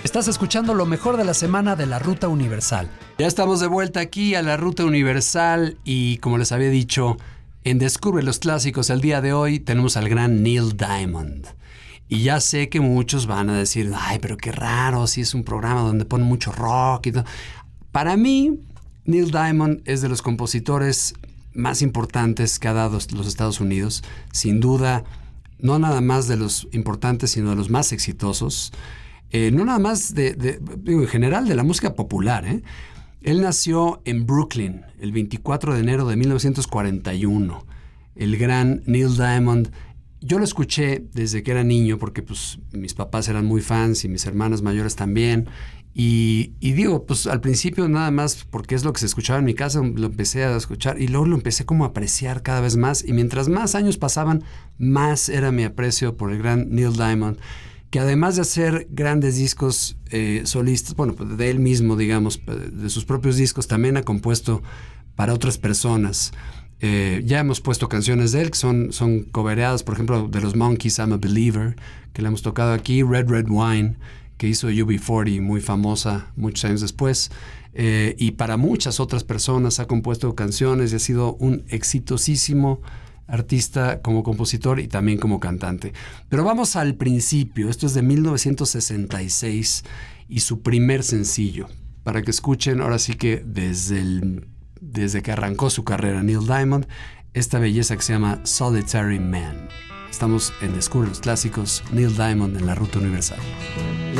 Estás escuchando lo mejor de la semana de la Ruta Universal. Ya estamos de vuelta aquí a la Ruta Universal y como les había dicho, en Descubre los Clásicos el día de hoy tenemos al gran Neil Diamond. Y ya sé que muchos van a decir, ay, pero qué raro, si es un programa donde ponen mucho rock y todo. Para mí, Neil Diamond es de los compositores más importantes que ha dado los Estados Unidos. Sin duda, no nada más de los importantes, sino de los más exitosos. No nada más en general de la música popular. Él nació en Brooklyn el 24 de enero de 1941. El gran Neil Diamond. Yo lo escuché desde que era niño porque pues, mis papás eran muy fans y mis hermanas mayores también. Y digo, pues al principio nada más porque es lo que se escuchaba en mi casa, lo empecé a escuchar y luego lo empecé como a apreciar cada vez más. Y mientras más años pasaban, más era mi aprecio por el gran Neil Diamond, que además de hacer grandes discos solistas, bueno, pues de él mismo, digamos, de sus propios discos, también ha compuesto para otras personas. Ya hemos puesto canciones de él que son covereadas, por ejemplo, de los Monkees, I'm a Believer, que le hemos tocado aquí, Red Red Wine, que hizo UB40, muy famosa muchos años después, y para muchas otras personas ha compuesto canciones y ha sido un exitosísimo artista como compositor y también como cantante. Pero vamos al principio. Esto es de 1966 y su primer sencillo. Para que escuchen ahora sí que desde que arrancó su carrera Neil Diamond, esta belleza que se llama Solitary Man. Estamos en Descubre los Clásicos, Neil Diamond en la Ruta Universal.